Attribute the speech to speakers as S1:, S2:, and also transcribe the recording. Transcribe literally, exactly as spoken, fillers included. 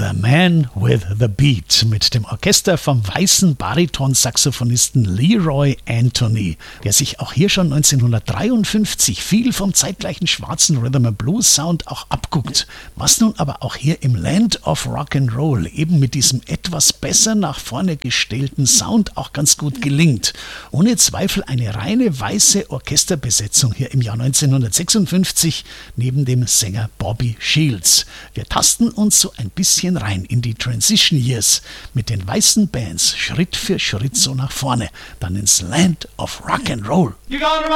S1: The Man with the Beat mit dem Orchester vom weißen Bariton-Saxophonisten Leroy Anthony, der sich auch hier schon neunzehnhundertdreiundfünfzig viel vom zeitgleichen schwarzen Rhythm and Blues Sound auch abguckt, was nun aber auch hier im Land of Rock and Roll eben mit diesem etwas besser nach vorne gestellten Sound auch ganz gut gelingt. Ohne Zweifel eine reine weiße Orchesterbesetzung hier im Jahr neunzehnhundertsechsundfünfzig neben dem Sänger Bobby Shields. Wir tasten uns so ein bisschen rein in die Transition Years mit den weißen Bands Schritt für Schritt so nach vorne, dann ins Land of Rock and Roll.